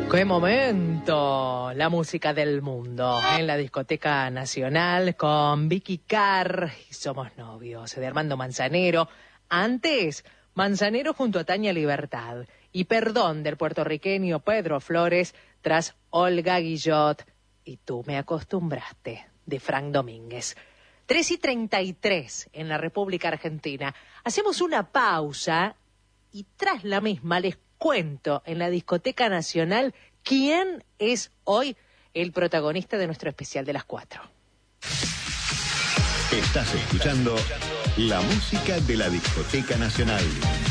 ¡Qué momento! La música del mundo en la Discoteca Nacional con Vicky Carr y Somos Novios de Armando Manzanero. Antes, Manzanero junto a Tania Libertad y Perdón del puertorriqueño Pedro Flores tras Olga Guillot y Tú me acostumbraste de Frank Domínguez. 3:33 en la República Argentina. Hacemos una pausa y tras la misma les cuento en la Discoteca Nacional quién es hoy el protagonista de nuestro especial de las 4. Estás escuchando la música de la Discoteca Nacional.